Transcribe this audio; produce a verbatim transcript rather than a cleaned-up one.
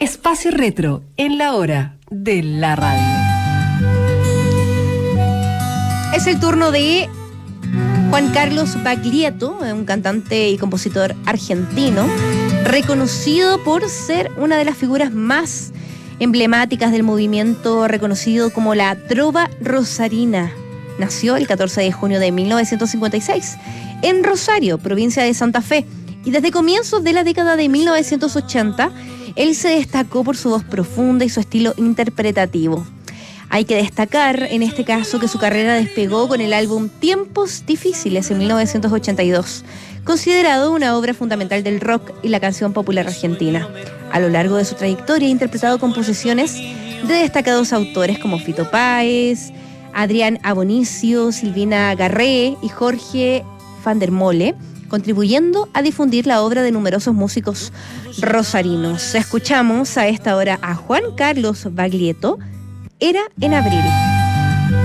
Espacio Retro en la hora de la radio. Es el turno de Juan Carlos Baglietto, un cantante y compositor argentino, reconocido por ser una de las figuras más emblemáticas del movimiento reconocido como la trova rosarina. Nació el catorce de junio de mil novecientos cincuenta y seis en Rosario, provincia de Santa Fe, y desde comienzos de la década de mil novecientos ochenta él se destacó por su voz profunda y su estilo interpretativo. Hay que destacar en este caso que su carrera despegó con el álbum Tiempos Difíciles en mil novecientos ochenta y dos, considerado una obra fundamental del rock y la canción popular argentina. A lo largo de su trayectoria ha interpretado composiciones de destacados autores como Fito Páez, Adrián Abonicio, Silvina Garré y Jorge van der Mole, contribuyendo a difundir la obra de numerosos músicos rosarinos. Escuchamos a esta hora a Juan Carlos Baglietto, Era en abril.